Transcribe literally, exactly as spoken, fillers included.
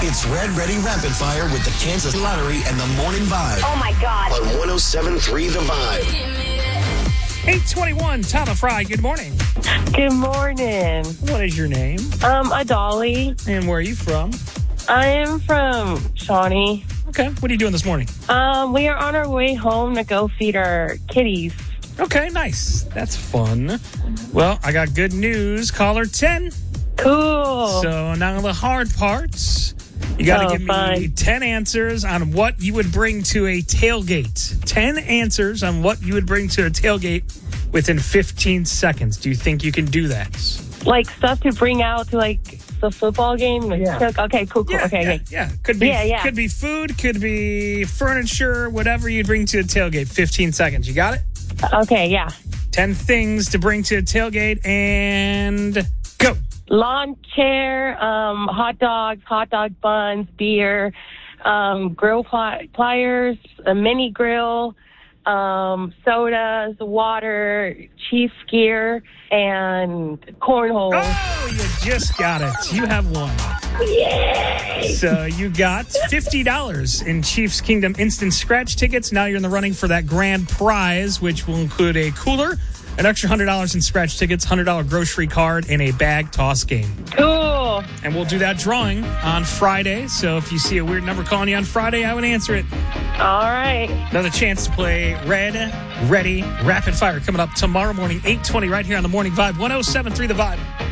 It's Red Ready Rapid Fire with the Kansas Lottery and the Morning Vibe. Oh, my God. On one oh seven point three The Vibe. eight twenty-one, Tom and Fry, good morning. Good morning. What is your name? Um, Adali. And where are you from? I am from Shawnee. Okay, what are you doing this morning? Um, we are on our way home to go feed our kitties. Okay, nice. That's fun. Well, I got good news. Caller ten. Cool. So now the hard parts. You got to Oh, give me fine. ten answers on what you would bring to a tailgate. ten answers on what you would bring to a tailgate within fifteen seconds. Do you think you can do that? Like stuff to bring out to like the football game? Like, Yeah. Okay, cool, cool. Yeah, okay, yeah, okay. yeah. Could be, Yeah, yeah. could be food, could be furniture, whatever you'd bring to a tailgate. fifteen seconds. You got it? Okay, yeah. ten things to bring to a tailgate and go. Lawn chair, um, hot dogs, hot dog buns, beer, um, grill pli- pliers, a mini grill, um, sodas, water, chief gear, and cornhole. Oh, you just got it. You have one. Yay! So you got fifty dollars in Chiefs Kingdom instant scratch tickets. Now you're in the running for that grand prize, which will include a cooler, an extra one hundred dollars in scratch tickets, one hundred dollars grocery card, and a bag toss game. Cool. And we'll do that drawing on Friday. So if you see a weird number calling you on Friday, I would answer it. All right. Another chance to play Red Ready Rapid Fire coming up tomorrow morning, eight twenty, right here on the Morning Vibe, one oh seven point three The Vibe.